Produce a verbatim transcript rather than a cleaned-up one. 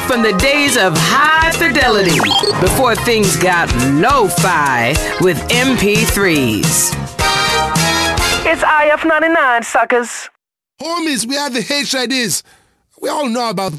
back from the days of high fidelity before things got lo-fi with M P threes. It's I F ninety-nine, suckers. Homies, we have the H I Ds. We all know about